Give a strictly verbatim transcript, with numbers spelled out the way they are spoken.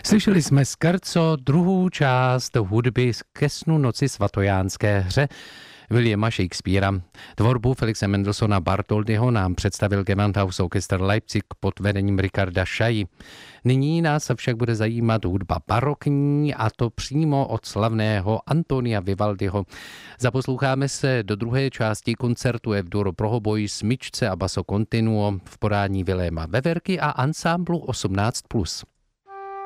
Slyšeli jsme skrco druhou část hudby ke snu noci svatojánské hře Williama Shakespearea. Tvorbu Felixe Mendelssohna Bartholdyho nám představil Gewandhaus Orchester Leipzig pod vedením Richarda Schei. Nyní nás však bude zajímat hudba barokní, a to přímo od slavného Antonia Vivaldiho. Zaposloucháme se do druhé části koncertu F dur pro hoboj, smyčce a basso continuo v podání Viléma Veverky a ansamblu osmnáct plus.